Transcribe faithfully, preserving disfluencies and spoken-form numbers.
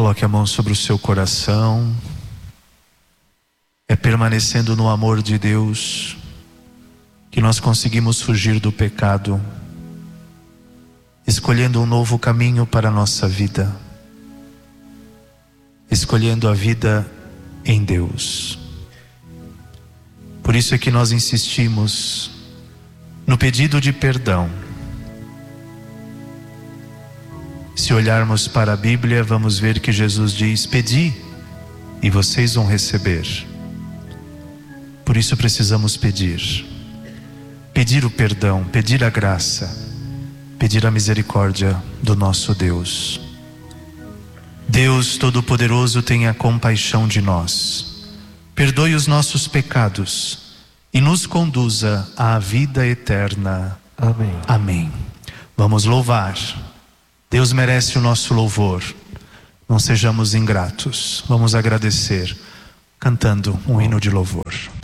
Coloque a mão sobre o seu coração. É permanecendo no amor de Deus que nós conseguimos fugir do pecado, escolhendo um novo caminho para a nossa vida, escolhendo a vida em Deus. Por isso é que nós insistimos no pedido de perdão. Se olharmos para a Bíblia, vamos ver que Jesus diz: pedi e vocês vão receber. Por isso precisamos pedir. Pedir o perdão, pedir a graça, pedir a misericórdia do nosso Deus. Deus Todo-Poderoso, tenha compaixão de nós. Perdoe os nossos pecados e nos conduza à vida eterna. Amém. Amém. Vamos louvar. Deus merece o nosso louvor. Não sejamos ingratos. Vamos agradecer cantando um hino de louvor.